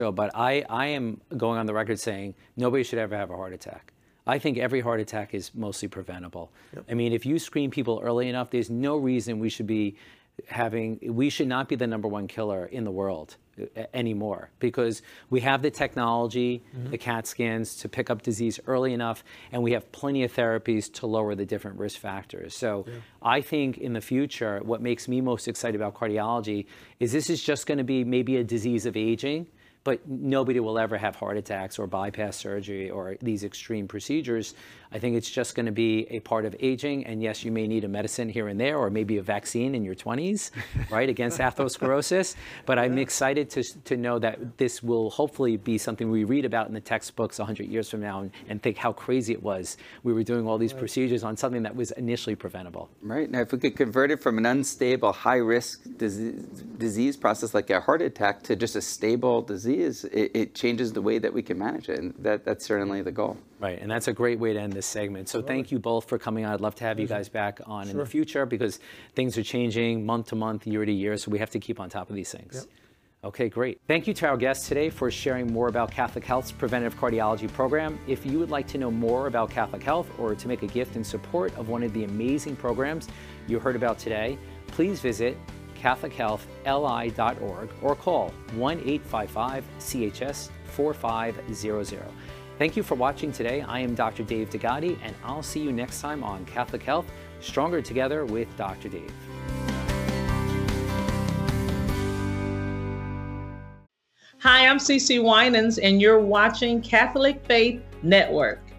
So, but I am going on the record saying nobody should ever have a heart attack. I think every heart attack is mostly preventable. Yep. I mean, if you screen people early enough, there's no reason we should not be the #1 killer in the world anymore, because we have the technology, the CAT scans to pick up disease early enough, and we have plenty of therapies to lower the different risk factors. So I think in the future, what makes me most excited about cardiology is this is just going to be maybe a disease of aging, but nobody will ever have heart attacks or bypass surgery or these extreme procedures. I think it's just going to be a part of aging. And yes, you may need a medicine here and there, or maybe a vaccine in your 20s, right, against atherosclerosis. But I'm excited to know that this will hopefully be something we read about in the textbooks 100 years from now and think how crazy it was. We were doing all these procedures on something that was initially preventable. Right. Now, if we could convert it from an unstable, high-risk disease process like a heart attack to just a stable disease, it changes the way that we can manage it. And that's certainly the goal. Right, and that's a great way to end this segment. So thank you both for coming on. I'd love to have you guys back on in the future, because things are changing month to month, year to year, so we have to keep on top of these things. Okay, great. Thank you to our guests today for sharing more about Catholic Health's Preventive Cardiology program. If you would like to know more about Catholic Health or to make a gift in support of one of the amazing programs you heard about today, please visit CatholicHealthLI.org or call 1-855-CHS-4500. Thank you for watching today. I am Dr. Dave Degatti, and I'll see you next time on Catholic Health, Stronger Together with Dr. Dave. Hi, I'm CeCe Winans, and you're watching Catholic Faith Network.